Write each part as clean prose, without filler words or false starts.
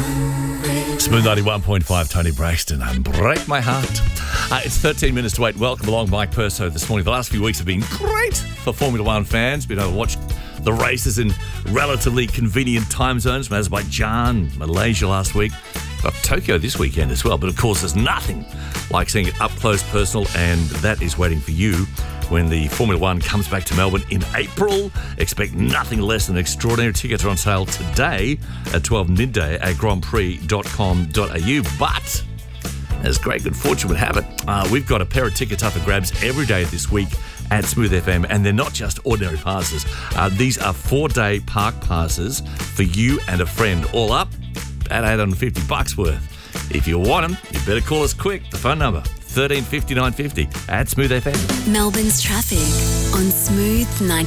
Smooth 91.5, Tony Braxton, and Break My Heart. It's 13 minutes to 8. Welcome along, Mike Purso, this morning. The last few weeks have been great for Formula One fans. Been able to watch the races in relatively convenient time zones from Azerbaijan, Malaysia last week. Got Tokyo this weekend as well. But of course, there's nothing like seeing it up close, personal, and that is waiting for you when the Formula One comes back to Melbourne in April. Expect nothing less than extraordinary. Tickets are on sale today at 12 midday at grandprix.com.au. But as great good fortune would have it, we've got a pair of tickets up for grabs every day this week at Smooth FM, and they're not just ordinary passes. These are 4-day park passes for you and a friend, all up at $850 worth. If you want them, you better call us quick. The phone number, 135950 at Smooth FM. Melbourne's traffic on Smooth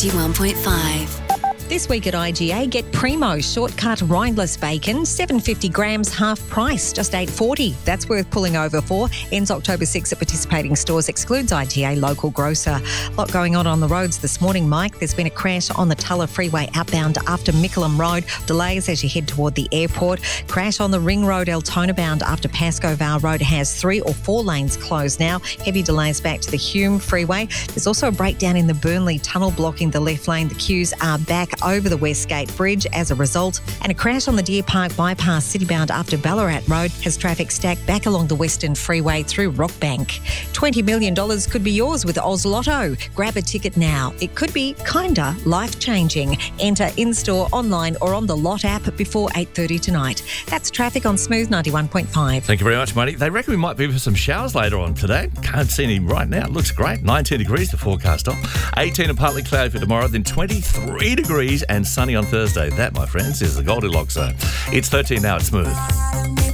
91.5. This week at IGA, get Primo shortcut rindless bacon, 750 grams, half price, just $8.40. That's worth pulling over for. Ends October 6 at participating stores, excludes IGA local grocer. A lot going on the roads this morning, Mike. There's been a crash on the Tulla Freeway outbound after Mickleham Road. Delays as you head toward the airport. Crash on the Ring Road Altona bound after Pascoe Vale Road has 3 or 4 lanes closed now. Heavy delays back to the Hume Freeway. There's also a breakdown in the Burnley Tunnel blocking the left lane. The queues are back over the Westgate Bridge as a result, and a crash on the Deer Park bypass citybound after Ballarat Road has traffic stacked back along the Western Freeway through Rockbank. $20 million could be yours with Oz Lotto. Grab a ticket now. It could be kinda life-changing. Enter in-store, online or on the Lot app before 8:30 tonight. That's traffic on Smooth 91.5. Thank you very much, Marty. They reckon we might be for some showers later on today. Can't see any right now. It looks great. 19 degrees the forecast on. 18 and partly cloudy for tomorrow, then 23 degrees and sunny on Thursday. That, my friends, is the Goldilocks zone. It's 13 now at Smooth.